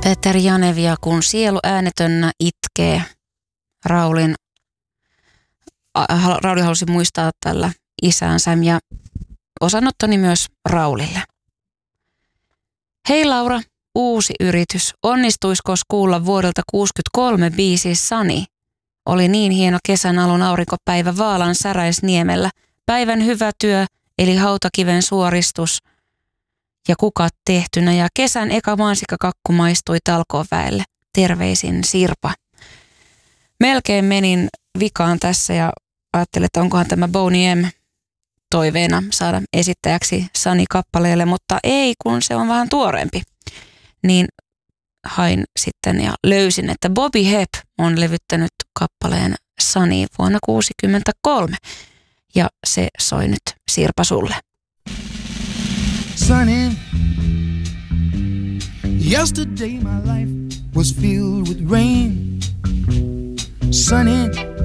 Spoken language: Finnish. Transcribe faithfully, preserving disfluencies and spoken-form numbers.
Peter Janevia, kun sielu äänetönnä itkee. Raulin, Rauli halusi muistaa tällä isäänsä ja osanottoni myös Raulille. Hei Laura, uusi yritys. Onnistuisko kuulla vuodelta kuusikymmentäkolme biisi Sunny? Oli niin hieno kesän alun aurinkopäivä Vaalan Säräisniemellä. Päivän hyvä työ, eli hautakiven suoristus ja kukat tehtynä. Ja kesän eka mansikkakakku maistui talkooväelle. Terveisin Sirpa. Melkein menin vikaan tässä ja ajattelin, että onkohan tämä Boney M toiveena saada esittäjäksi Sunny-kappaleelle, mutta ei, kun se on vähän tuoreempi. Niin hain sitten ja löysin, että Bobby Hebb on levyttänyt kappaleen Sunny vuonna kuusikymmentäkolme. Ja se soi nyt Sirpa sulle. Sunny, yesterday my life was filled with rain. Sunny,